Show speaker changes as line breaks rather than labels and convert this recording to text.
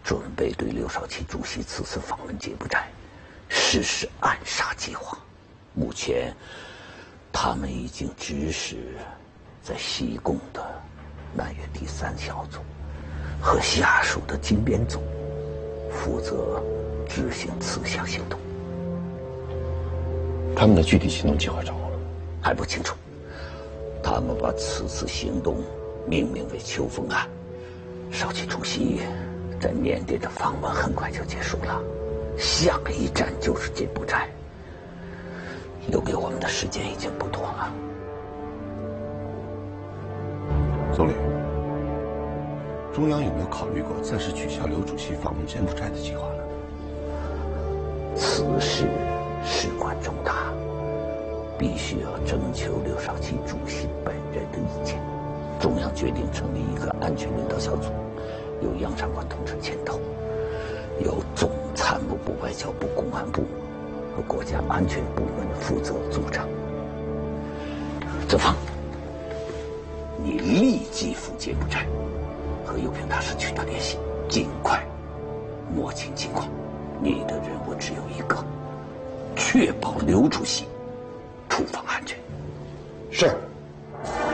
准备对刘少奇主席此次访问柬埔寨实施暗杀计划。目前，他们已经指使在西贡的南越第3小组和下属的金边组负责执行此项行动。
他们的具体行动计划掌握了？
还不清楚。他们把此次行动命名为秋风案。少奇主席在缅甸的访问很快就结束了，下一站就是柬埔寨。留给我们的时间已经不多了。
总理，中央有没有考虑过暂时取消刘主席访问柬埔寨的计划呢？
此事事关重大，必须要征求刘少奇主席本人的意见。中央决定成立一个安全领导小组，由杨长官同志牵头，由总参谋部、外交部、公安部和国家安全部门负责组成。郑芳，你立即赴柬埔寨，和右平大使取得联系，尽快摸清情况。你的任务只有一个，确保刘主席出访安全。
是。